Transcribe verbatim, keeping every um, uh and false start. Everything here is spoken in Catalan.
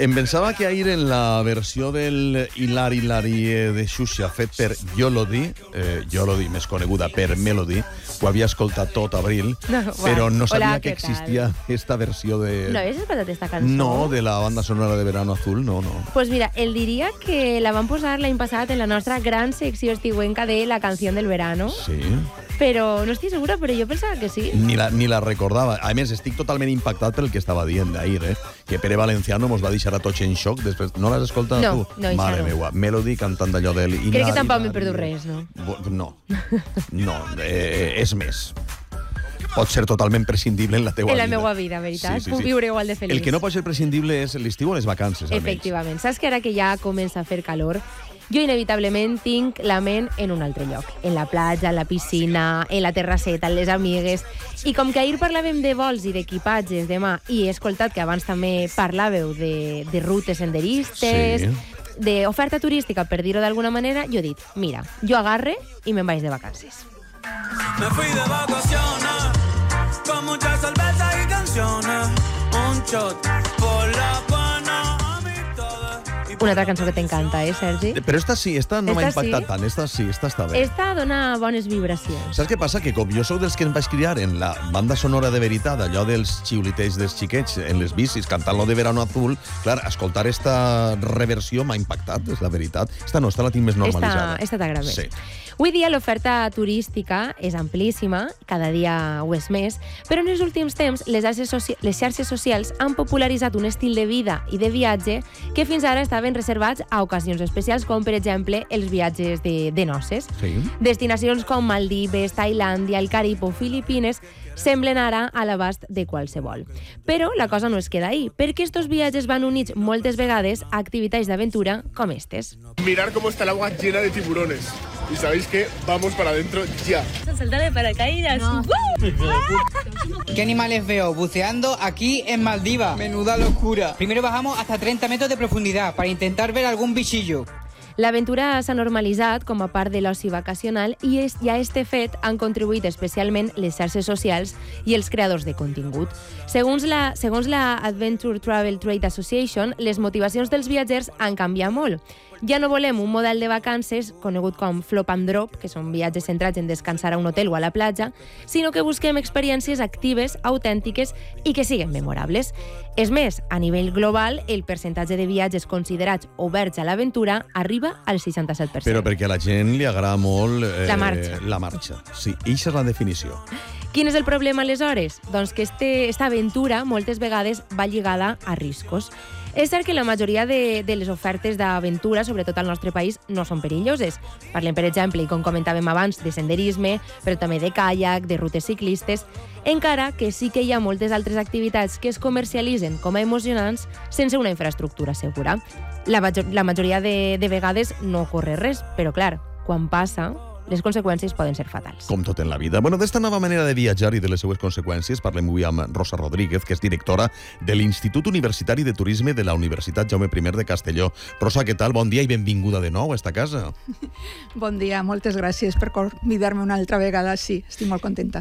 Em pensava que ahir en la versió del Hilari Hilari de Xuxa fet per Yolodi, eh, Yolodi més coneguda per Melody, ho havia escoltat tot abril, No, però no sabia hola, que ¿qué tal? existia esta versió de... ¿No habías escuchado esta canción? No, de la banda sonora de Verano Azul, no, no. Pues mira, él diría que la van posar l'any passat en la nostra gran secció estiuenca de La canción del verano, Sí. però no estic segura, però jo pensava que sí. Ni la, ni la recordava. A més, estic totalment impactat pel que estava dient d'ahir, eh? Que Pere Valenciano mos va deixar a tots en xoc. Després, no l'has escoltat No, tu? no, això Mare no. meua. Melody cantant d'allò del... Crec que tampoc m'he perdut res, no? No, no, eh, és més. Pot ser totalment prescindible en la teua En la vida. meva vida, veritat? Puc viure igual de feliç. El que no pot ser prescindible és l'estiu o les vacances, almenys. Efectivament. Saps que ara que ja comença a fer calor, jo inevitablement tinc la ment en un altre lloc. En la platja, en la piscina, en la terrasseta, amb les amigues. I com que ahir parlàvem de vols i d'equipatges demà, i he escoltat que abans també parlàveu de, de rutes senderistes, Sí. d'oferta turística, per dir-ho d'alguna manera, jo he dit, mira, jo agarre i me'n vaig de vacances. Me fui de vacaciones con mucha cerveza y canciones. Un shot por la buena amistad. Una altra cançó que t'encanta, eh, Sergi? Però esta sí, esta no m'ha Esta sí? impactat tant. Esta sí, esta està bé. Esta dona bones vibracions. Saps què passa? Que com jo sóc dels que em vaig criar en la banda sonora de veritat, allò dels xiuliteis dels xiquets en les bicis, cantant-lo de Verano Azul, clar, escoltar esta reversió m'ha impactat, és la veritat. Esta no, esta la tinc més normalitzada. Esta, esta t'agrada més. Sí. Avui dia l'oferta turística és amplíssima, cada dia ho és més, però en els últims temps les xarxes, soci les xarxes socials han popularitzat un estil de vida i de viatge que fins ara estaven reservats a ocasions especials, com per exemple els viatges de, de noces. Sí. Destinacions com Maldives, Tailàndia, el Carib o Filipines semblen ara a l'abast de qualsevol. Però la cosa no es queda ahí, perquè estos viatges van units moltes vegades a activitats d'aventura com estes. Mirar cómo está el agua llena de tiburones. Y sabéis que vamos para adentro ya. Saltar de paracaídas. No. ¿Qué animales veo? Buceando aquí en Maldivas. Menuda locura. Primero bajamos hasta treinta metros de profundidad para intentar ver algún bichillo. L'aventura s'ha normalitzat com a part de l'oci vacacional i, és, i a este fet han contribuït especialment les xarxes socials i els creadors de contingut. Segons la, segons la Adventure Travel Trade Association, les motivacions dels viatgers han canviat molt. Ja no volem un model de vacances conegut com flop and drop, que són viatges centrats en descansar a un hotel o a la platja, sinó que busquem experiències actives, autèntiques i que siguen memorables. És més, a nivell global, el percentatge de viatges considerats oberts a l'aventura arriba al seixanta-set per cent. Però perquè a la gent li agrada molt... Eh, La marxa. La marxa, sí. Eixa és la definició. Quin és el problema, aleshores? Doncs que este, esta aventura moltes vegades va lligada a riscos. És cert que la majoria de, de les ofertes d'aventura, sobretot al nostre país, no són perilloses. Parlem, per exemple, i com comentàvem abans, de senderisme, però també de caiac, de rutes ciclistes, encara que sí que hi ha moltes altres activitats que es comercialitzen com a emocionants sense una infraestructura segura. La, major, la majoria de, de vegades no ocorre res, però clar, quan passa, les conseqüències poden ser fatals. Com tot en la vida. Bueno, d'esta nova manera de viatjar i de les seues conseqüències parlem avui amb Rosa Rodríguez, que és directora de l'Institut Universitari de Turisme de la Universitat Jaume I de Castelló. Rosa, què tal? Bon dia i benvinguda de nou a esta casa. Bon dia, moltes gràcies per convidar-me una altra vegada. Sí, estic molt contenta.